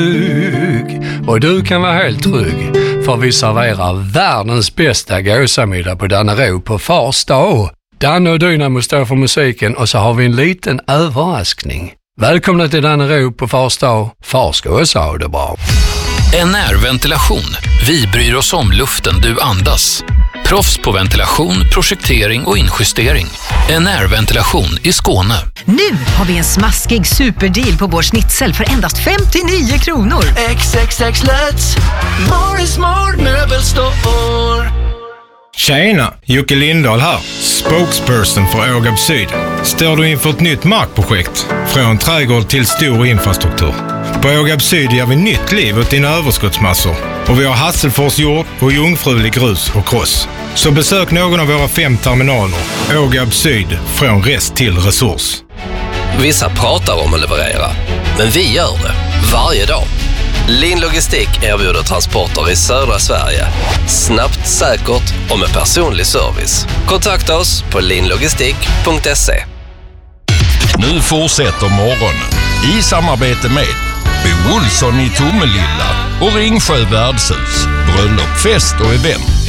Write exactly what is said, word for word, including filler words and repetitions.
Och du kan vara helt trygg, för vi serverar världens bästa gåsamiddag på Dannero på Fars dag. Danne och Dynamo står för musiken och så har vi en liten överraskning. Välkomna till Dannero på Fars dag. Fars ska också ha det bra. N R-ventilation. Vi bryr oss om luften du andas. Proffs på ventilation, projektering och injustering. N R-ventilation i Skåne. Nu har vi en smaskig superdeal på vår schnitzel för endast femtionio kronor. X X X Let's Morris More Möbelstore. Tjena, Jocke Lindahl här, spokesperson för Ågab Syd. Står du inför ett nytt markprojekt? Från trädgård till stor infrastruktur. På Ågab Syd ger vi nytt liv åt dina överskottsmassor. Och vi har Hasselfors jord och jungfrulig grus och kross. Så besök någon av våra fem terminaler. Ågab Syd, från rest till resurs. Vissa pratar om att leverera, men vi gör det varje dag. Lin Logistik erbjuder transporter i södra Sverige. Snabbt, säkert och med personlig service. Kontakta oss på linlogistik punkt se. Nu fortsätter morgonen i samarbete med Bo Olsson i Tomelilla och Ringsjö värdshus. Bröllop, fest och event.